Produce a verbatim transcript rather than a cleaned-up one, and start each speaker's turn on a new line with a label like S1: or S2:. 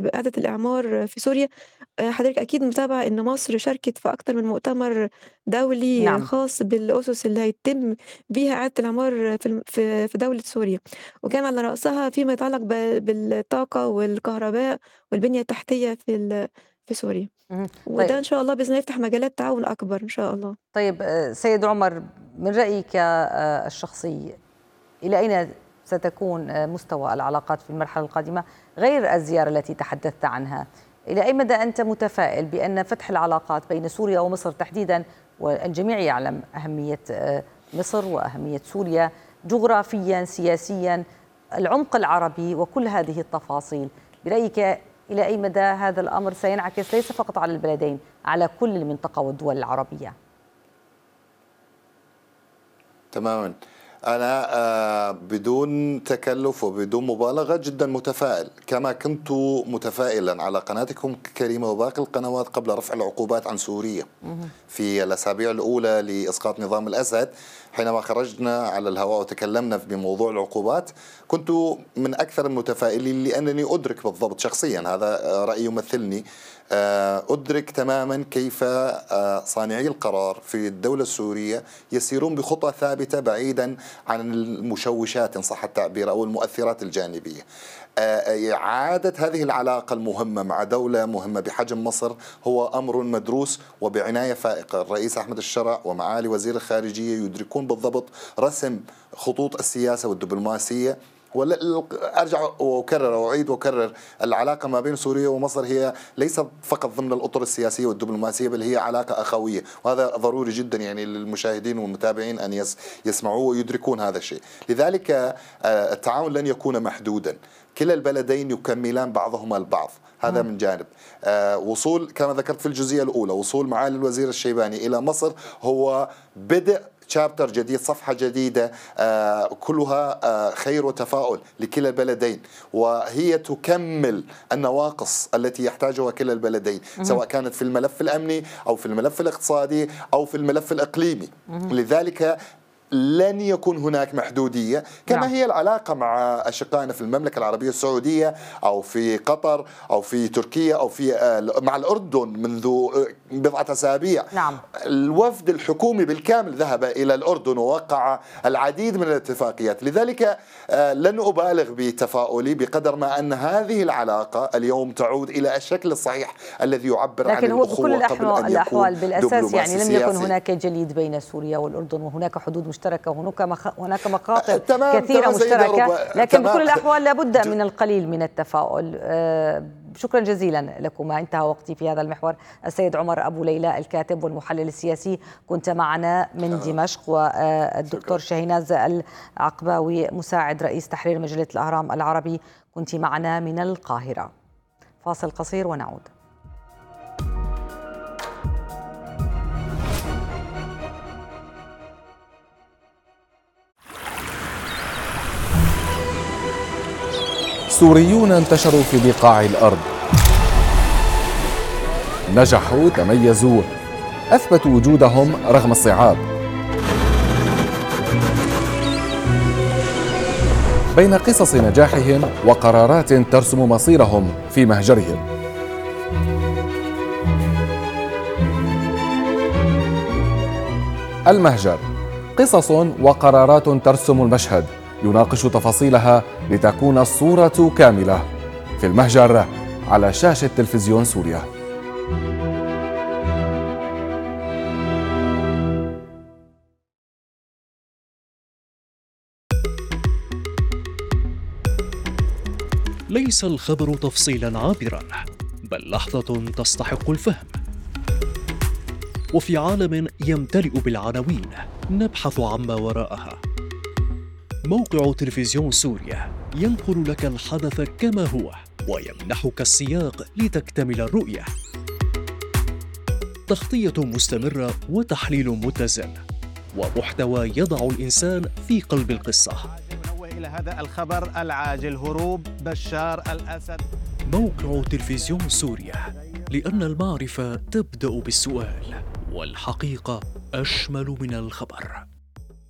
S1: بإعادة الإعمار في سوريا. آآ حضرتِك أكيد متابعة إن مصر شاركت في أكتر من مؤتمر دولي
S2: نعم.
S1: خاص بالأُسس اللي هيتم بيها إعادة الإعمار في الم في في دولة سوريا، وكان على رأسها فيما يتعلق ب بالطاقة والكهرباء والبنية التحتية في ال في سوريا،
S2: اهم.
S1: وده
S2: طيب
S1: إن شاء الله بإذن الله يفتح مجالات تعاون أكبر إن شاء الله.
S2: طيب آآ سيد عمر، من رأيِك آآ الشخصي، إلى أين ستكون آآ مستوى العلاقات في المرحلة القادمة غير الزيارة التي تحدثت عنها؟ إلى أي مدى أنت متفائل بأن فتح العلاقات بين سوريا ومصر تحديدًا، والجميع يعلم أهمية آآ مصر وأهمية سوريا جغرافيًا، سياسيًا، العمق العربي وكل هذه التفاصيل، برأيك إلى أي مدى هذا الأمر سينعكس ليس فقط على البلدين، على كل المنطقة والدول العربية؟
S3: تمامًا. أنا آآ بدون تكلُّف وبدون مبالغة جدًا متفائل، كما كنت متفائلًا على قناتكم الكريمة وباقي القنوات قبل رفع العقوبات عن سوريا
S2: اهم.
S3: في الأسابيع الأولى لإسقاط نظام الأسد. حينما خرجنا على الهواء وتكلمنا بموضوع العقوبات، كنت من أكثر المتفائلين لأنني أدرك بالضبط شخصيًا، هذا رأي يمثلني، أدرك تماما كيف صانعي القرار في الدولة السورية يسيرون بخطى ثابتة بعيدا عن المشوشات إن صح التعبير أو المؤثرات الجانبية. إعادة هذه العلاقة المهمة مع دولة مهمة بحجم مصر هو أمر مدروس وبعناية فائقة. الرئيس أحمد الشرع ومعالي وزير الخارجية يدركون بالضبط رسم خطوط السياسة والدبلوماسية. وأرجع وأكرر وأعيد وأكرر، العلاقة ما بين سوريا ومصر هي ليست فقط ضمن الأطر السياسية والدبلوماسية، بل هي علاقة أخوية، وهذا ضروري جدا يعني للمشاهدين والمتابعين أن يسمعوه ويدركون هذا الشيء. لذلك التعاون لن يكون محدودا، كلا البلدين يكملان بعضهما البعض، هذا من جانب. وصول كما ذكرت في الجزئية الأولى، وصول معالي الوزير الشيباني إلى مصر هو بدء شابتر جديد، صفحة جديدة آه كلها آه خير وتفاؤل لكلا البلدين، وهي تكمل النواقص التي يحتاجها كلا البلدين سواء كانت في الملف الأمني أو في الملف الاقتصادي أو في الملف الإقليمي. لذلك لن يكون هناك محدودية، كما نعم. هي العلاقة مع أشقائنا في المملكة العربية السعودية أو في قطر أو في تركيا أو في مع الأردن منذ بضعة أسابيع.
S2: نعم.
S3: الوفد الحكومي بالكامل ذهب إلى الأردن ووقع العديد من الاتفاقيات. لذلك لن أبالغ بتفاؤلي بقدر ما أن هذه العلاقة اليوم تعود إلى الشكل الصحيح الذي يعبر عن الأخوة.
S2: لكن هو بكل الأحوال, الأحوال بالأساس يعني لم يكن
S3: سياسي.
S2: هناك جليد بين سوريا والأردن، وهناك حدود مشتركة وهناك مخ... هناك مخاطر
S3: تمام
S2: كثيرة
S3: تمام
S2: مشتركة، لكن
S3: تمام.
S2: بكل الأحوال لابد من القليل من التفاؤل. أه شكرا جزيلا لكما، انتهى وقتي في هذا المحور. السيد عمر أبو ليلى الكاتب والمحلل السياسي كنت معنا من دمشق، والدكتور شاهيناز العقباوي مساعد رئيس تحرير مجلة الأهرام العربي كنت معنا من القاهرة. فاصل قصير ونعود.
S4: سوريون انتشروا في بقاع الأرض، نجحوا، تميزوا، أثبتوا وجودهم رغم الصعاب. بين قصص نجاحهم وقرارات ترسم مصيرهم في مهجرهم. المهجر، قصص وقرارات ترسم المشهد، يناقش تفاصيلها لتكون الصورة كاملة. في المهجر على شاشة تلفزيون سوريا.
S5: ليس الخبر تفصيلا عابرا، بل لحظة تستحق الفهم. وفي عالم يمتلئ بالعناوين نبحث عما وراءها. موقع تلفزيون سوريا ينقل لك الحدث كما هو ويمنحك السياق لتكتمل الرؤية. تغطية مستمرة وتحليل متزن ومحتوى يضع الإنسان في قلب القصة.
S6: إلى هذا الخبر العاجل: هروب بشار الأسد.
S5: موقع تلفزيون سوريا، لأن المعرفة تبدأ بالسؤال، والحقيقة أشمل من الخبر.